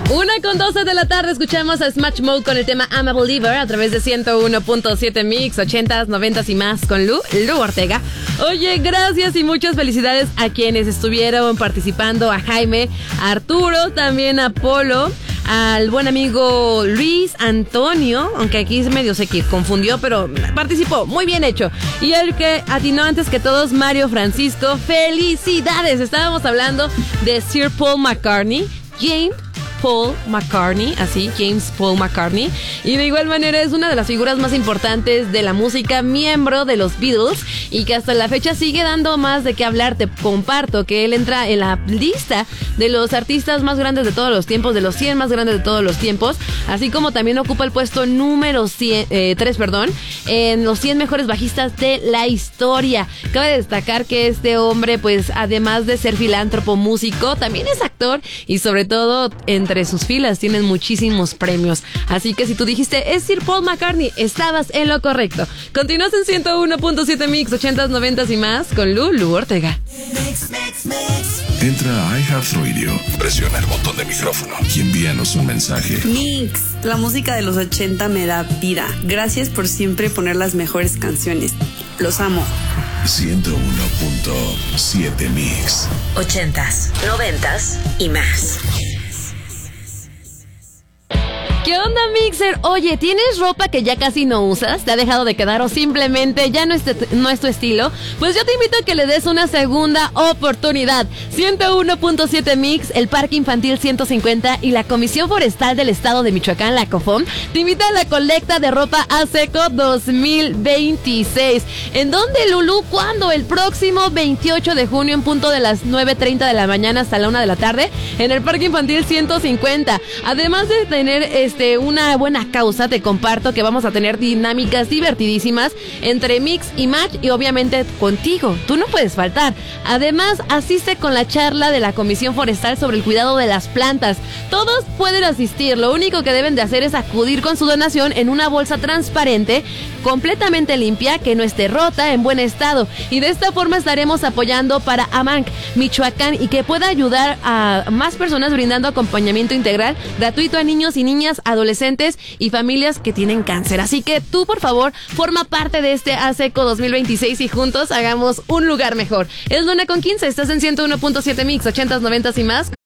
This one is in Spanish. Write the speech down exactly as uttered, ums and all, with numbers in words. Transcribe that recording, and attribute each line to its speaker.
Speaker 1: Una con doce de la tarde escuchamos a Smash Mouth con el tema I'm a Believer a través de ciento uno punto siete Mix, ochentas, noventas y más con Lu, Lu Ortega. Oye, gracias y muchas felicidades a quienes estuvieron participando, a Jaime, a Arturo, también a Polo, al buen amigo Luis Antonio, aunque aquí medio se confundió, pero participó, muy bien hecho. Y el que atinó antes que todos, Mario Francisco, felicidades. Estábamos hablando de Sir Paul McCartney, James Paul McCartney, así, James Paul McCartney, y de igual manera es una de las figuras más importantes de la música, miembro de los Beatles, y que hasta la fecha sigue dando más de qué hablar. Te comparto que él entra en la lista de los artistas más grandes de todos los tiempos, de los cien más grandes de todos los tiempos, así como también ocupa el puesto número cien, eh, tres, perdón, en los cien mejores bajistas de la historia. Cabe destacar que este hombre, pues, además de ser filántropo, músico, también es actor, y sobre todo, entre sus filas tienen muchísimos premios. Así que si tú dijiste es Sir Paul McCartney, estabas en lo correcto. Continúas en ciento uno punto siete Mix, ochentas, noventas y más con Lu, Lu Ortega.
Speaker 2: Mix, mix, mix. Entra a iHeartRadio, presiona el botón de micrófono y envíanos un mensaje.
Speaker 3: Mix, la música de los ochenta me da vida. Gracias por siempre poner las mejores canciones. Los amo.
Speaker 2: ciento uno punto siete Mix.
Speaker 4: Ochentas, noventas y más.
Speaker 1: ¿Qué onda, Mixer? Oye, ¿tienes ropa que ya casi no usas? ¿Te ha dejado de quedar o simplemente ya no es, te, no es tu estilo? Pues yo te invito a que le des una segunda oportunidad. ciento uno punto siete Mix, el Parque Infantil ciento cincuenta y la Comisión Forestal del Estado de Michoacán, la COFOM, te invita a la colecta de ropa a seco dos mil veintiséis. ¿En dónde, Lulú? ¿Cuándo? El próximo veintiocho de junio en punto de las nueve treinta de la mañana hasta la una de la tarde en el Parque Infantil ciento cincuenta. Además de tener este Este, una buena causa, te comparto que vamos a tener dinámicas divertidísimas entre Mix y Match y obviamente contigo, tú no puedes faltar. Además, asiste con la charla de la Comisión Forestal sobre el cuidado de las plantas. Todos pueden asistir, lo único que deben de hacer es acudir con su donación en una bolsa transparente, completamente limpia, que no esté rota, en buen estado, y de esta forma estaremos apoyando para Amanc, Michoacán, y que pueda ayudar a más personas brindando acompañamiento integral gratuito a niños y niñas, adolescentes y familias que tienen cáncer. Así que tú, por favor, forma parte de este ASECO dos mil veintiséis y juntos hagamos un lugar mejor. Es Luna con quince, estás en ciento uno punto siete Mix, ochentas, noventas y más.